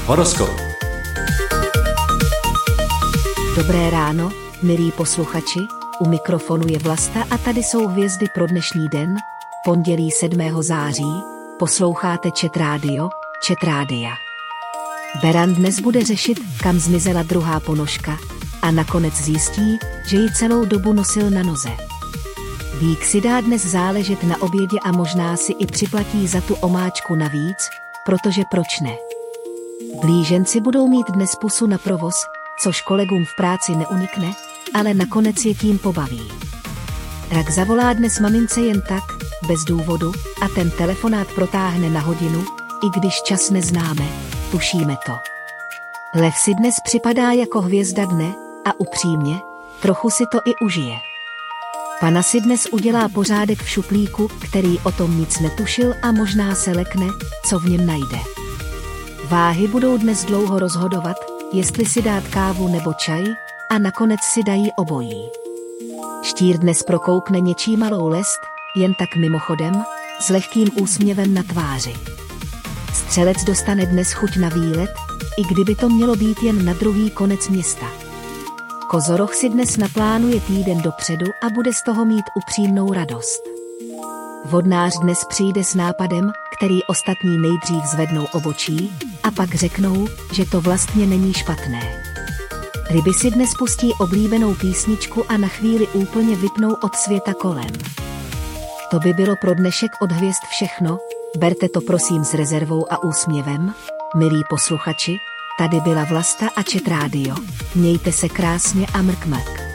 Horoskop. Dobré ráno, milí posluchači, u mikrofonu je Vlasta a tady jsou hvězdy pro dnešní den, pondělí 7. září, posloucháte Chat Rádia. Beran dnes bude řešit, kam zmizela druhá ponožka, a nakonec zjistí, že ji celou dobu nosil na noze. Bík si dá dnes záležet na obědě a možná si i připlatí za tu omáčku navíc, protože proč ne? Blíženci budou mít dnes pusu na provoz, což kolegům v práci neunikne, ale nakonec je tím pobaví. Rak zavolá dnes mamince jen tak, bez důvodu, a ten telefonát protáhne na hodinu, i když čas neznáme, tušíme to. Lev si dnes připadá jako hvězda dne, a upřímně, trochu si to i užije. Pana si dnes udělá pořádek v šuplíku, který o tom nic netušil a možná se lekne, co v něm najde. Váhy budou dnes dlouho rozhodovat, jestli si dát kávu nebo čaj, a nakonec si dají obojí. Štír dnes prokoukne něčí malou lest, jen tak mimochodem, s lehkým úsměvem na tváři. Střelec dostane dnes chuť na výlet, i kdyby to mělo být jen na druhý konec města. Kozoroch si dnes naplánuje týden dopředu a bude z toho mít upřímnou radost. Vodnář dnes přijde s nápadem, který ostatní nejdřív zvednou obočí, a pak řeknou, že to vlastně není špatné. Ryby si dnes pustí oblíbenou písničku a na chvíli úplně vypnou od světa kolem. To by bylo pro dnešek od hvězd všechno, berte to prosím s rezervou a úsměvem, milí posluchači, tady byla Vlasta a Chat Rádio, mějte se krásně a mrk.